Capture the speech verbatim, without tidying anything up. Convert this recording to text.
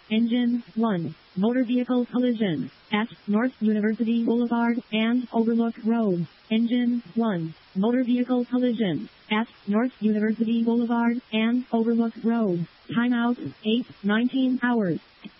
Engine one. Motor vehicle collision at North University Boulevard and Overlook Road. Engine one. Motor vehicle collision at North University Boulevard and Overlook Road. Timeout eight nineteen hours.